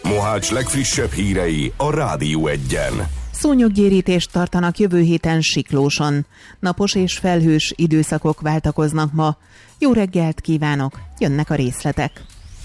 Mohács legfrissebb hírei a Rádió Egyen. Szúnyoggyérítést tartanak jövő héten Siklóson. Napos és felhős időszakok váltakoznak ma. Jó reggelt kívánok, jönnek a részletek.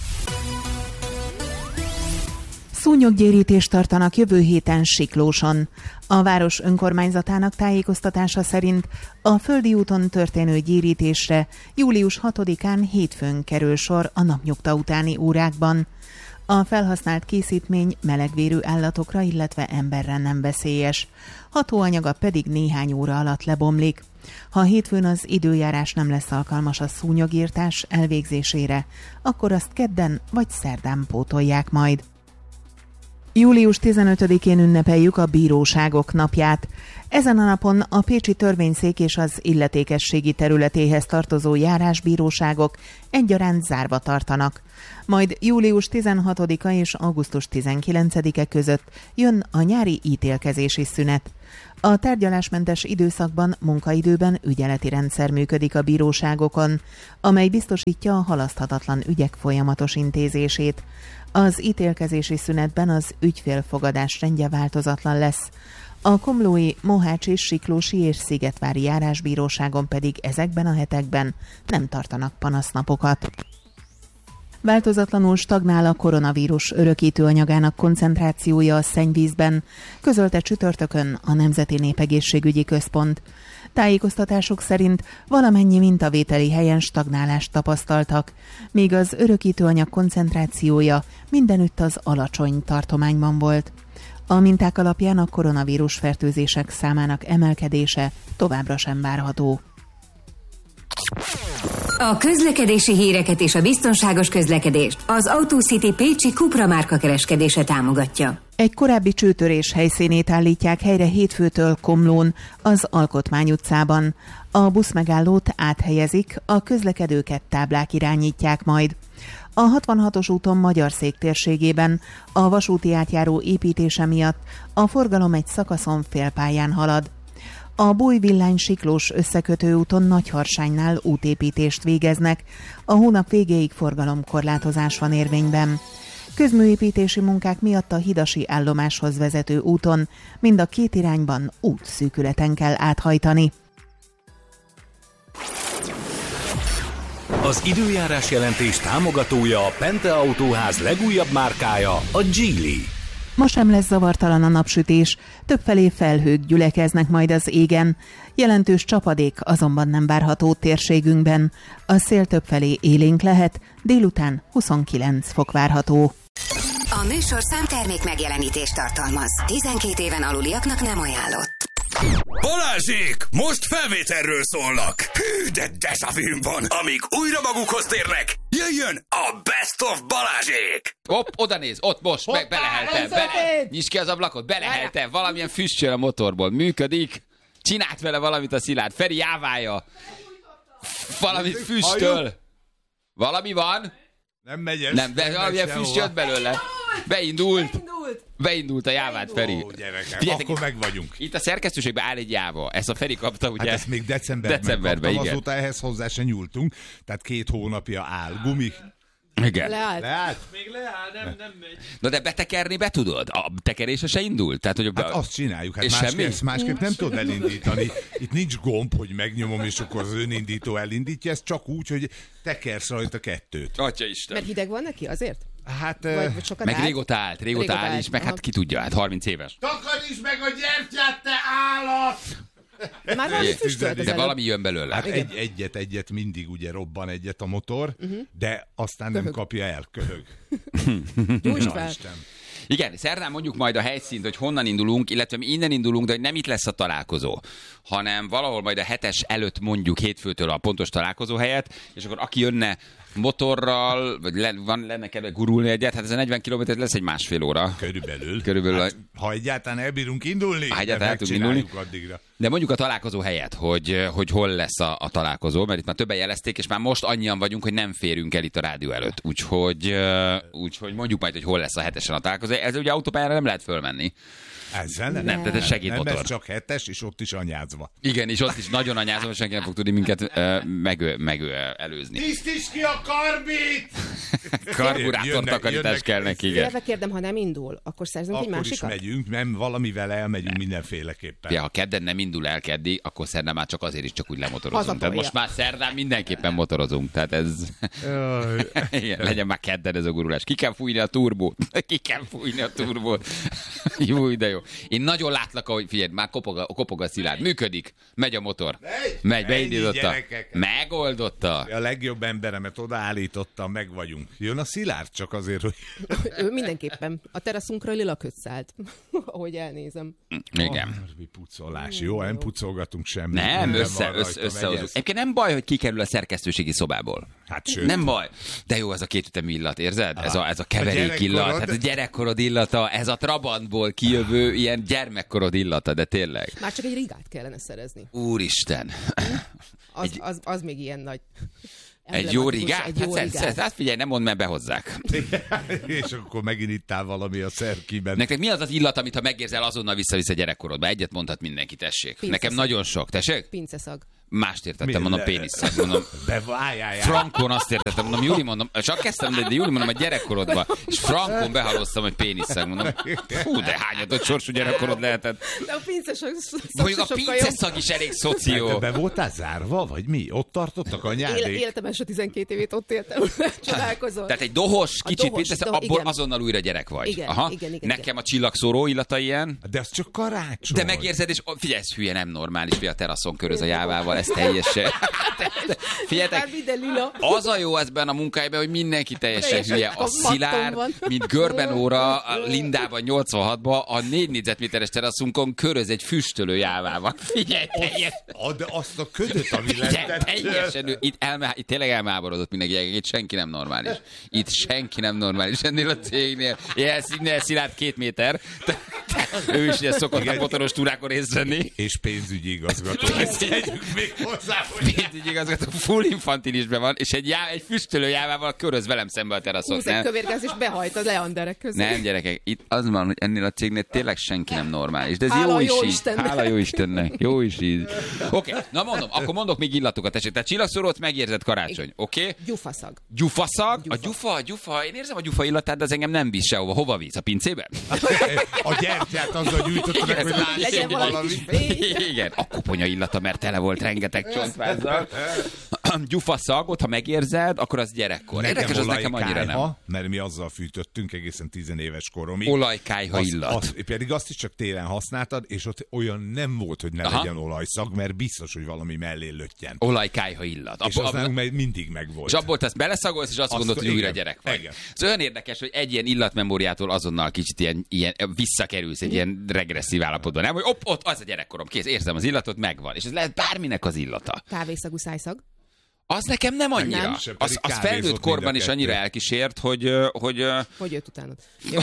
Szúnyoggyérítést tartanak jövő héten Siklóson. A város önkormányzatának tájékoztatása szerint a Földi úton történő gyérítésre július 6-án hétfőn kerül sor a napnyugta utáni órákban. A felhasznált készítmény melegvérű állatokra, illetve emberre nem veszélyes. Hatóanyaga pedig néhány óra alatt lebomlik. Ha hétfőn az időjárás nem lesz alkalmas a szúnyogírtás elvégzésére, akkor azt kedden vagy szerdán pótolják majd. Július 15-én ünnepeljük a bíróságok napját. Ezen a napon a Pécsi Törvényszék és az illetékességi területéhez tartozó járásbíróságok egyaránt zárva tartanak. Majd július 16-a és augusztus 19-e között jön a nyári ítélkezési szünet. A tárgyalásmentes időszakban munkaidőben ügyeleti rendszer működik a bíróságokon, amely biztosítja a halaszthatatlan ügyek folyamatos intézését. Az ítélkezési szünetben az ügyfélfogadás rendje változatlan lesz. A komlói, mohácsi, siklósi és szigetvári járásbíróságon pedig ezekben a hetekben nem tartanak panasznapokat. Változatlanul stagnál a koronavírus örökítőanyagának koncentrációja a szennyvízben, közölte csütörtökön a Nemzeti Népegészségügyi Központ. Tájékoztatások szerint valamennyi mintavételi helyen stagnálást tapasztaltak, míg az örökítőanyag koncentrációja mindenütt az alacsony tartományban volt. A minták alapján a koronavírus fertőzések számának emelkedése továbbra sem várható. A közlekedési híreket és a biztonságos közlekedést az AutoCity Pécsi Cupra márka kereskedése támogatja. Egy korábbi csőtörés helyszínét állítják helyre hétfőtől Komlón, az Alkotmány utcában. A buszmegállót áthelyezik, a közlekedőket táblák irányítják majd. A 66-os úton Magyarszék térségében a vasúti átjáró építése miatt a forgalom egy szakaszon félpályán halad. A Bújvillány-Siklós összekötő úton Nagyharsánynál útépítést végeznek, a hónap végéig forgalomkorlátozás van érvényben. Közműépítési munkák miatt a hidasi állomáshoz vezető úton mind a két irányban útszűkületen kell áthajtani. Az időjárás jelentés támogatója a Pente Autóház legújabb márkája, a Geely. Ma sem lesz zavartalan a napsütés, többfelé felhők gyülekeznek majd az égen. Jelentős csapadék azonban nem várható térségünkben. A szél többfelé élénk lehet, délután 29 fok várható. A műsorszám termék megjelenítést tartalmaz. 12 éven aluliaknak nem ajánlott. Balázsék! Most felvételről szólnak! Hű, de dejavűm van! Amíg újra magukhoz térnek, jöjjön a Best of Balázsék! Hopp, oda néz, ott most, meg beleheltem, nyisd ki az ablakot, beleheltem, valamilyen füst jön a motorból, működik, csinált vele valamit a Szilárd, Feri jáválja, valamit füstöl, valami van? Nem megy ez. Nem, de valamilyen füst jött belőle, beindult a jávát, Feri. Ó, gyerekem, akkor meg vagyunk. Itt a szerkesztőségben áll egy jáva, ezt a Feri kapta, ugye? Hát ezt még decemberben kaptam, igen. Azóta ehhez hozzá se nyúltunk, tehát 2 hónapja áll. Gumi. Igen. Leállt? Még leáll, nem megy. Na de betekerni be tudod? A tekerése se indult? Tehát, hogy hát azt csináljuk, hát másképp nem tudod elindítani. Itt nincs gomb, hogy megnyomom, és akkor az önindító elindítja, ez csak úgy, hogy tekersz rajta 2. Atyaisten. Mert hideg van neki azért? Hát, meg régóta áll is, meg hát ki tudja, hát 30 éves. Takarítsd meg a gyertyát, te állat! Már valami füstölt de valami jön belőle. Hát egyet mindig ugye robban egyet a motor, de aztán nem kapja el, köhög. Gyújtsd fel! Igen, szerdán mondjuk majd a helyszínt, hogy honnan indulunk, illetve mi innen indulunk, de hogy nem itt lesz a találkozó, hanem valahol majd a 7-es előtt mondjuk hétfőtől a pontos találkozó helyet, és akkor aki jönne motorral, vagy lenne kedve gurulni egyet, hát ez a 40 km lesz egy másfél óra. Körülbelül. Hát, ha egyáltalán elbírunk indulni, addigra. De mondjuk a találkozó helyet, hogy hol lesz a találkozó, mert itt már többen jelezték, és már most annyian vagyunk, hogy nem férünk el itt a rádió előtt. Úgyhogy mondjuk majd, hogy hol lesz a 7-esen a találkozó. Ez ugye autópályára nem lehet fölmenni. Ezzel nem, tehát ez segédmotor. Nem, ez csak 7-es, és ott is anyázva. Igen, és ott is nagyon anyázva, senki nem fog tudni minket előzni. Tisztíts ki a karbit! Karburátortakarítás kell neki, igen. Illetve kérdem, ha nem indul, akkor szerzünk egy Akkor másikat? is megyünk, nem, valamivel elmegyünk mindenféleképpen. Ja, ha kedden nem indul el keddi, akkor szerdán már csak azért is csak úgy lemotorozunk. Tehát Hazatolja. most már szerdán mindenképpen motorozunk. Tehát ez... Igen, legyen már kedden ez a gurulás. Ki kell fújni a turbót. Ki kell fújni a turbót. Jó, de jó. Én nagyon látlak, ahogy figyelj, már kopog a Szilárd. Működik. Megy a motor. Megy, beindította. Megoldotta. A legjobb emberemet odaállítottam, meg vagyunk. Jön a Szilárd csak azért, hogy... Ő mindenképpen. A teraszunkra lila köt szállt, ahogy elnézem. Igen. Mi pucolás. Jó, nem pucolgatunk semmit. Nem, van összehozunk. rajta, megy ez. Egyébként nem baj, hogy kikerül a szerkesztőségi szobából. Hát sőt. Nem baj. De jó ez a kétütemű illat, érzed? Ez a keverék gyerekkorod. illat. Hát a gyerekkorod illata, ez a Trabantból kijövő ilyen gyermekkorod illata, de tényleg. Már csak egy rigát kellene szerezni. Úristen. Az még ilyen nagy... Egy jó rigát? Egy jó rigát. Hát figyelj, nem mondd, mert behozzák. És akkor megint ittál valami a szerkiben. Nektek mi az az illat, amit ha megérzel, azonnal visszavisz a gyerekkorodba? Egyet mondhat mindenki, tessék. Pinceszag. Nekem nagyon sok, tessék? Pinceszag. Mást értettem, mondom, péniszszag, mondom. Beváljál. Frankon azt értettem, mondom, Júli, mondom, csak kezdtem, de Júli, mondom, a gyerekkorodban, és frankon behaloztam, hogy péniszszag, mondom, hú, de hányatott sorsú gyerekkorod lehetett. De a pinceszag Mondjuk a pinceszag is elég szoció. Be voltál zárva, vagy mi? Ott tartottak anyádék? Életem első 12 évét ott éltem, csodálkozol. Tehát egy dohos, kicsit dohos, pinceszag, abból igen. azonnal újra gyerek vagy. Igen, Aha. igen. Nekem a csillagszóró illata ilyen. De az csak karácsony. De megérzed, és figyelj, ez hülye, nem normális, hogy a teraszon köröz a jávával, ez teljesen. Figyeljetek, Már minden lila. az a jó ezben a munkájában, hogy mindenki teljesen hülye. A Szilárd, van. mint Görbenóra, a Lindában 86-ban a 4 négyzetméteres teraszunkon köröz egy füstölő jávával. Figyelj, De azt a ködöt, ami teljesen. Itt tényleg elmáborodott mindenki, itt senki nem normális. Itt senki nem normális ennél a cégnél. Ilyen Szilárd 2 méter. Ő is ilyen szokott a motoros túrákon részt venni. És pénzügyi igazgató. Ezt tegyük még hozzá, hogy... Pénzügyi igazgató full infantilisben van, és egy füstölő jávával köröz velem szembe a teraszon. Húz egy kövérgáz, és behajt a leanderek közé. Nem, gyerekek, itt az van, hogy ennél a cégnél tényleg senki nem normális. De ez Hála jó jó is így. Istennek. Hála jó Istennek. Jó is így. Oké, na mondom, akkor mondok még illatokat, tessék. Tehát csillagszórót megérzed karácsony, oké? Gyufaszag. Gyufaszag? A gyufa. Én érzem a gyufa illatát, de az engem nem visz sehova. Hova visz? A pincébe? A gyertyát azzal gyújtotta meg, hogy Legyen lássuk valami kis fény. Igen, a koponya illata, mert tele volt rengeteg csontvázzal. Gyufaszagot, ha megérzed, akkor az gyerekkor. Érdekes, az nekem annyira nem. Mert mi azzal fűtöttünk egészen 10 éves koromig. Olajkályha illat. Pedig azt is csak télen használtad, és ott olyan nem volt, hogy ne legyen olajszag, mert biztos, hogy valami mellé löttyen. Olajkályha illat. És az nálunk mindig megvolt. És abból te ezt beleszagolsz, és azt gondolod, hogy újra gyerek vagy. Igen. Ez olyan érdekes, hogy egy ilyen illatmemóriától azonnal kicsit ilyen visszakerülsz egy ilyen regresszív állapotban, nem? Hogy ott az a gyerekkorom, kész, érzem az illatot, megvan. És ez lehet bárminek az illata. Kávészagú szájszag. Az nekem nem annyira. Nem. Az felnőtt korban is annyira elkísért, hogy Hogy jött utánad?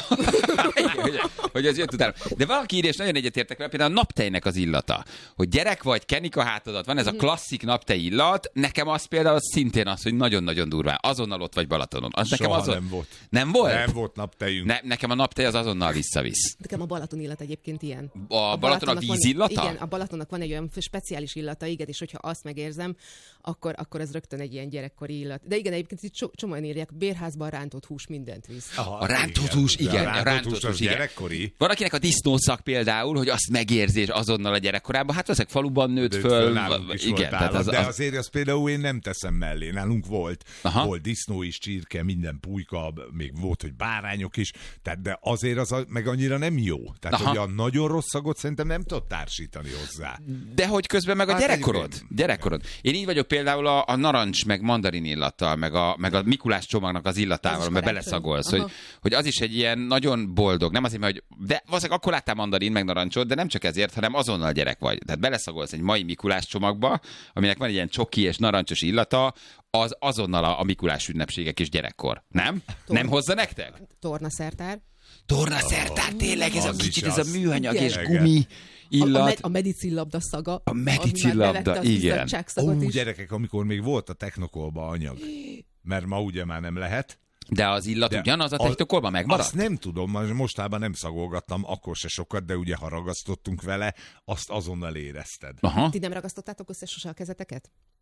hogy ez jött utána. De valaki írja, és nagyon egyetértek vele, például a naptejnek az illata. Hogy gyerek vagy, kenik a hátadat, van ez a klasszik naptej illat, nekem az például szintén az, hogy nagyon-nagyon durván. Azonnal ott vagy Balatonon. Az nekem nem volt. Nem volt? Nem volt naptejünk. Nekem a naptej az azonnal visszavisz. Nekem a Balaton illat egyébként ilyen. A Balaton a vízillata? Igen, a Balatonnak van egy olyan speciális illata, igen, és hogyha azt megérzem, akkor ez rögtön egy ilyen gyerekkori illat. De igen, egyébként itt csomóan írják, bérházban rántott hús mindent visz. A rántott hús, igen. A rántott hús gyerekkori. Van akinek a disznószak például, hogy azt megérzés azonnal a gyerekkorában, hát ezek faluban nőtt föl. Igen, tehát de azért azt például én nem teszem mellé. Nálunk volt disznó is, csirke, minden pulyka, még volt, hogy bárányok is, tehát de azért az meg annyira nem jó. Tehát hogy a nagyon rossz szagot szerintem nem tudod társítani hozzá. De hogy közben meg a gyerekkorod. Én így vagyok például a narancs, meg mandarin illattal, meg a Mikulás csomagnak az illatával, mert beleszagolsz, hogy az is egy ilyen nagyon boldog, nem azért, mert de valószínűleg akkor láttál mandarin, meg narancsot, de nem csak ezért, hanem azonnal gyerek vagy. Tehát beleszagolsz egy mai Mikulás csomagba, aminek van egy ilyen csoki és narancsos illata, az azonnal a Mikulás ünnepségek és gyerekkor. Nem? Nem hozza nektek? Tornaszertár. Tornaszertár, tényleg ez a kicsit, ez a műanyag igen. és gumi illat. A medicillabda szaga. A medicillabda, igen. Gyerekek, amikor még volt a Technokolba anyag, mert ma ugye már nem lehet. De az illat ugyanaz a Technokolban megmaradt? Azt nem tudom, mostában nem szagolgattam, akkor se sokat, de ugye ha ragasztottunk vele, azt azonnal érezted. Aha. Ti nem ragasztottátok össze sose a kezeteket?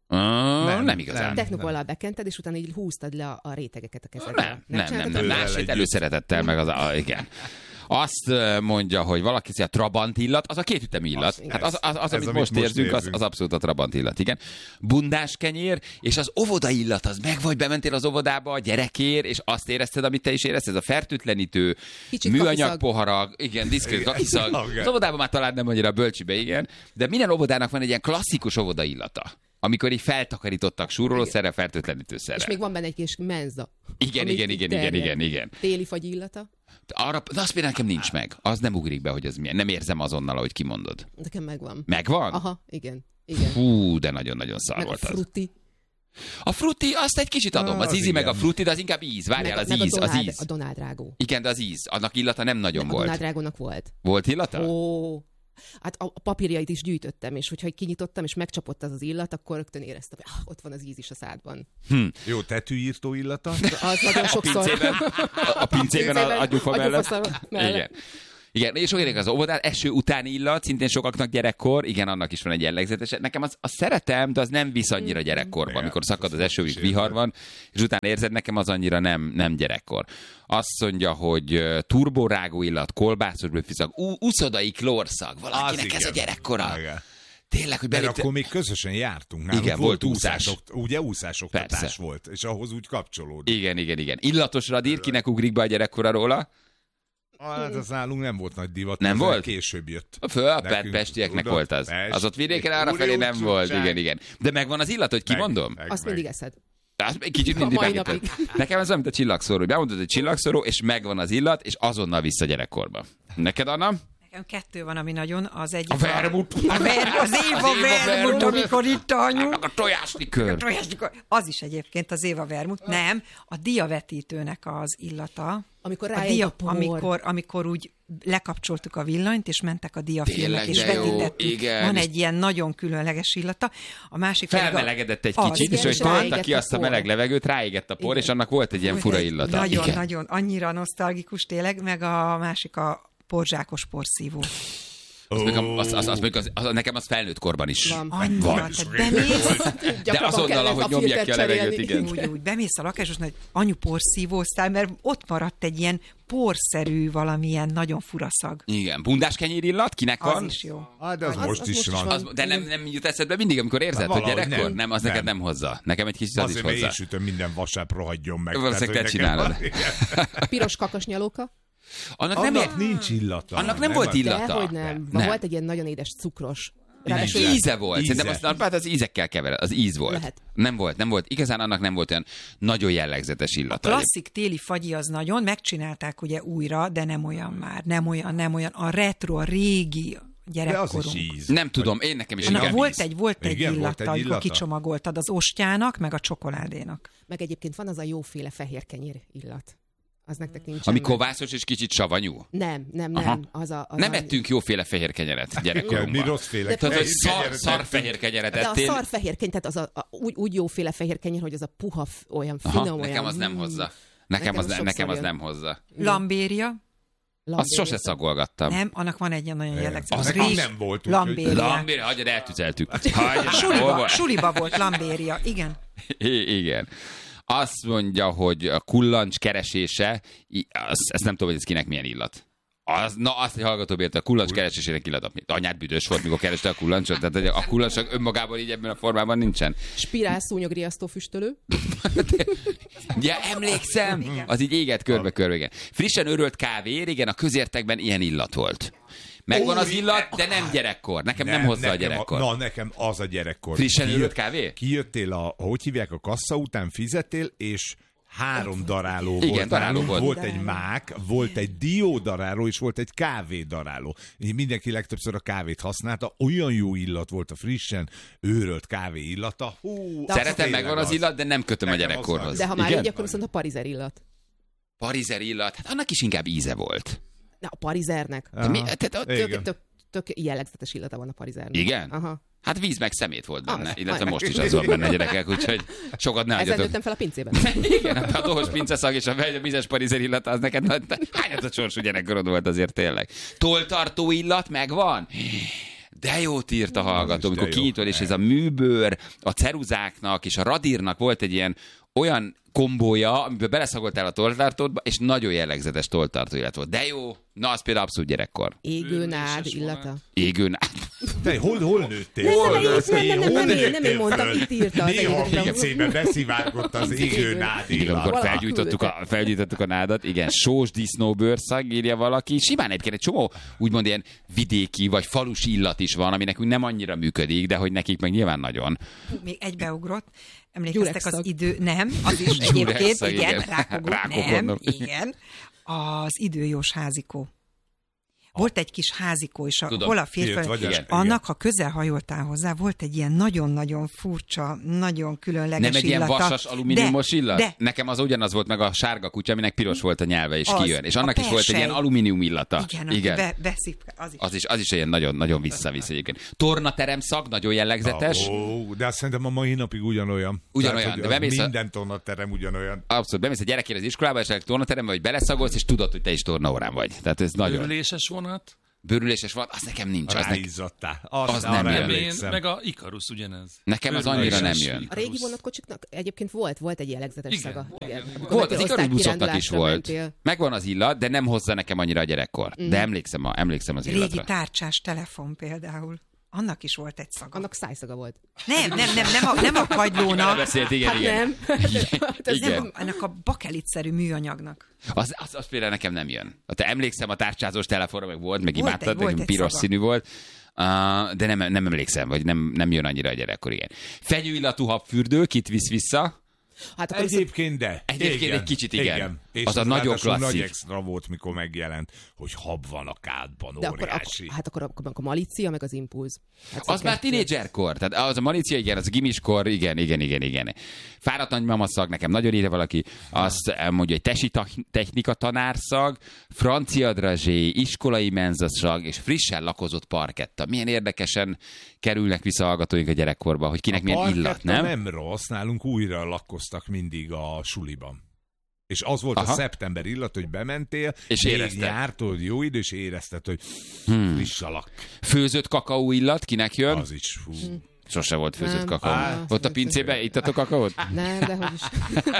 Nem igazán. Technokollal bekented, és utána így húztad le a rétegeket a kezedre. Nem. Másét előszeretettel, meg igen. Azt mondja, hogy valaki a Trabant illat, az a kétütemű illat. Hát az amit most érzünk, az abszolút a Trabant illat, igen. Bundás kenyér, és az óvoda illat, az meg vagy bementél az óvodába a gyerekért, és azt érezted, amit te is érezted, ez a fertőtlenítő, műanyag poharak, igen, diszkrét kakiszag. Az óvodában már talán nem annyira bölcsibe, igen, de minden óvodának van egy ilyen klasszikus óvoda illata. Amikor így feltakarítottak súrolószerre, fertőtlenítőszerre. És még van benne egy kis menza. Igen. Téli fagy illata. De azt például nekem nincs meg. Az nem ugrik be, hogy az milyen. Nem érzem azonnal, ahogy kimondod. Nekem megvan. Megvan? Aha, igen. Fú, de nagyon-nagyon szar volt az. A frutti, azt egy kicsit adom. Az ízi meg a frutti, de az inkább íz. Várjál, az íz. A Donald Drágó. Igen, de az íz. Annak illata nem nagyon volt. A Donald Drágónak volt. Volt illata? Ó. Hát a papírjait is gyűjtöttem, és hogyha kinyitottam, és megcsapott az illat, akkor rögtön éreztem, hogy ott van az íz is a szádban. Jó, tetűírtó illata? Az nagyon sokszor. A pincében agyufa mellett. Igen, és olyan az óvodán, eső utáni illat, szintén sokaknak gyerekkor, igen, annak is van egy jellegzetes. Nekem azt szeretem, de az nem visz annyira gyerekkorba, amikor szakad az eső, és vihar van, és utána érzed, nekem az annyira nem gyerekkor. Azt mondja, hogy turborágó illat, kolbászos bőrfiszag, uszodai klórszag, valakinek ez a gyerekkora. Tényleg, hogy belépte... akkor még közösen jártunk. Nálunk igen, volt úszás. Ugye úszásoktatás volt, és ahhoz úgy kapcsolódik. Igen. Illatos radír, kinek ugrik be a gyerekkora róla? Hát az nálunk nem volt nagy divat. Nem volt? Később jött. A pestieknek volt az. Az ott vidéken arrafelé nem volt. Igen. De megvan az illat, hogy kimondom? Azt mindig eszed. Kicsit mindig megíted. Nekem ez olyan, mint a csillagszóró, hogy bemondod, hogy csillagszóró, és megvan az illat, és azonnal vissza gyerekkorba. Neked, Anna? Nekem 2 van, ami nagyon, az egyik... A vermut. Az Éva vermut, amikor itt anyu. A tojáslikör. Az is egyébként az Éva vermut. Nem, a diavetítőnek az illata. Amikor rájön a por. Amikor úgy lekapcsoltuk a villanyt, és mentek a diafilmek, és vetítettük. Van egy ilyen nagyon különleges illata. A másik felmelegedett egy kicsit, és hogy tolta ki azt a meleg levegőt, ráégett a por, és annak volt egy ilyen fura illata. Nagyon, annyira nosztalgikus tényleg, meg a másik a porzsákos porszívó. Nekem az felnőtt korban is van. De azonnal, ahogy nyomják ki a levegőt, igen. Úgy bemész a lakáshoz, hogy anyu porszívóztál, mert ott maradt egy ilyen porszerű valamilyen nagyon fura szag. Igen, bundás kenyér illat, kinek van? Az is jó. De az most is van. De nem jut eszedbe mindig, amikor érzed, hogy gyerekkor? Nem, az neked nem hozza. Nekem egy kicsit az is hozzá. Azért én sütöm minden vasárnap, rohadjon meg. Valószínűleg te csinálod. Piros kakasnyalóka? Annak nincs illata. Annak nem volt illata. Dehogy nem. Volt egy ilyen nagyon édes cukros. Íze volt. Szerintem az ízekkel kevered. Az íz volt. Lehet. Nem volt. Igazán annak nem volt olyan nagyon jellegzetes illata. A klasszik téli fagyi az nagyon, megcsinálták ugye újra, de nem olyan már. Nem olyan. A retro, a régi gyerekkorunk. De az is íz. Nem tudom, én nekem is igen. Volt egy illata, amikor kicsomagoltad az ostának, meg a csokoládénak. Meg egyébként van az a jóféle fehér kenyér illat. Az nektek nincs. Ami kovászos és kicsit savanyú? Nem. Nem ettünk jóféle fehér kenyeret gyerekkorunkban. Mi rosszféle szar fehér kenyeret ettél. De a szar fehér kenyeret, tehát az úgy jóféle fehér kenyer, hogy az a puha, olyan finom, olyan... Nekem az nem hozza. Nekem az nem hozza. Lambéria. Azt sose szagolgattam. Nem, annak van egy nagyon jellegzetes. Az nem volt. Lambéria, hagyjad, eltüzeltük. Suliba volt lambéria, igen. Igen. Azt mondja, hogy a kullancs keresése, ezt nem tudom, hogy ez kinek milyen illat. Azt egy hallgató bírta, a kullancs keresésének illat. Anyád büdös volt, mikor kereste a kullancsot. Tehát a kullancsok önmagában így ebben a formában nincsen. Spirál szúnyogriasztó füstölő. Ja, emlékszem. Igen. Az így égett körbe-körbe. Igen. Frissen örölt kávé, régen a közértekben ilyen illat volt. Megvan az illat, de nem gyerekkor. Nekem nem hozza a gyerekkor. Nekem az a gyerekkor. Frissen örölt kávé? Kijöttél hogy hívják, a kassa után fizettél, és 3 daráló volt. Igen, daráló volt. Volt egy mák, volt egy diódaráló, és volt egy kávédaráló. Mindenki legtöbbször a kávét használta. Olyan jó illat volt a frissen őrölt kávé illata. Szeretem, megvan az illat, de nem kötöm a gyerekkorhoz. De ha már így, akkor viszont a parizer illat. Parizer illat? Hát annak is inkább íze volt. Na, a parizernek. Tök jellegzetes illata van a parizernek. Igen? Aha. Hát víz meg szemét volt benne, illetve most is az van benne, gyerekek, úgyhogy sokat ne adjatok. Ezen nőttem fel a pincében. Igen, a dohos pinceszag és a vízes parizer illata, az neked hányat a sorsú gyerekkorod volt azért tényleg. Toltartó illat megvan? De jót írt a hallgató, amikor kinyitod, és ez a műbőr, a ceruzáknak és a radírnak volt egy ilyen olyan kombója, amiből beleszagoltál a tolltartódba, és nagyon jellegzetes tolltartó illat volt. De jó, na az például abszolút gyerekkor. Égőnád illata. Égőnád. Te hol nőttél? Nem én mondtam, itt írta. Néha pincében beszivárgott az égőnád illat. Amikor felgyújtottuk a nádat, igen, sós disznóbőrszag, írja valaki. Simán egyébként egy csomó úgymond ilyen vidéki vagy falusi illat is van, ami nekünk nem annyira működik, de hogy nekik meg nyilván nagyon. Még egybeugrott. Emlékeztek az idő... Nem, az is egyébként, igen, rákogó, igen. Az időjós házikó. Volt egy kis házikó is, hol a férfi, és annak, ha közel hajoltál hozzá, volt egy ilyen nagyon-nagyon furcsa, nagyon különleges illata. Nem egy ilyen vasas, alumíniumos illat? De. Nekem az ugyanaz volt, meg a sárga kutya, aminek piros volt a nyelve, és kijön. És annak is volt egy ilyen alumínium illata. Igen. Az is ilyen nagyon visszavisz egyébként. Tornaterem szag, nagyon jellegzetes. De azt szerintem a mai napig ugyanolyan. Ugyanolyan. Tehát, minden tornaterem ugyanolyan. Abszolút. Bemész a gyerekére az iskolába, és a tornaterembe, vagy beleszagolsz, és tudod, hogy te is tornaórán vagy. Tehát ez nagyon. Bőrüléses vonat, az nekem nincs. Ráizzadtál. Az nem jön. Meg a Ikarus ugyanez. Nekem az annyira nem jön. A régi vonatkocsiknak egyébként volt egy jellegzetes szaga. Volt, az Ikarus buszoknak is volt. Megvan az illat, de nem hozza nekem annyira a gyerekkor. De emlékszem az illatra. Régi tárcsás telefon például. Annak is volt egy szaga. Annak szájszaga volt. Nem a kagylónak. Beszélt, igen. Nem, ennek a bakelitszerű műanyagnak. Az például nekem nem jön. Te emlékszem a tárcsázós telefonra, meg volt, meg imádtad, meg piros színű volt. De nem emlékszem, vagy nem jön annyira a gyerekkor, igen. Fenyőillatú habfürdő, kit visz vissza? Hát Egyébként egy kicsit igen. És az a nagyon klasszik. Nagy extra volt, mikor megjelent, hogy hab van a kádban, óriási. Akkor a malícia, meg az impulz. Hát az már tínédzserkor. Tehát az a malícia, igen, az a gimiskor, igen. Fáradt nagymama szag, nekem nagyon írja valaki. Azt mondja, hogy tesi technika tanárszag, francia drazsé, iskolai menzaszag, és frissen lakozott parketta. Milyen érdekesen kerülnek vissza hallgatóink a gyerekkorba, hogy kinek milyen illat, nem? Nem rossz, nálunk újra lakkoztak mindig a suliban. És az volt a szeptember illat, hogy bementél, és érezted. Jártod, jó idő, és érezted, hogy friss alak. Főzött kakaó illat, kinek jön? Az is, Sose volt főzött kakaó. Ott a pincében ittatok kakaót? Nem, dehogy is.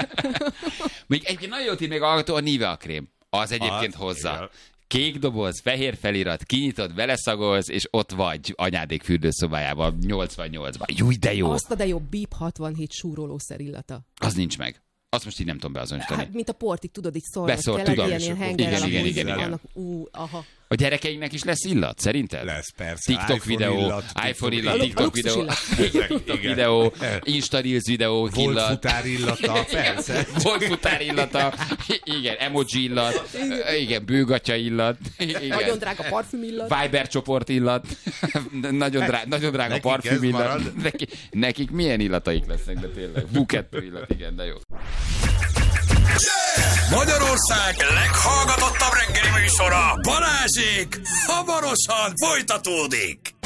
Még egyébként nagyon jót ír még a Nivea krém. Az egyébként hozzá. Kék doboz, fehér felirat, kinyitod, beleszagolsz, és ott vagy anyádék fürdőszobájában 88-ban. Júj, de jó! Azt a de jó BIP 67 súrolószer illata. Az nincs meg. Azt most így nem tudom beazonosítani. Hát, mint a portig, tudod, így szólnak. Beszólt, tudom. Igen. A gyerekeinknek is lesz illat, szerinted? Lesz, persze. TikTok videó, iPhone illat, TikTok videó, Insta Reels videó, Volt futár illata, persze. Volt futár illata, igen, emoji illat, igen, bőgatya illat. Nagyon drága parfüm illat. Viber csoport illat, nagyon drága parfüm illat. Nekik milyen illataik lesznek, de tényleg. Bukettő illat, igen, de jó. Magyarország leghallgatottabb reggeli műsora, Balázsék hamarosan folytatódik.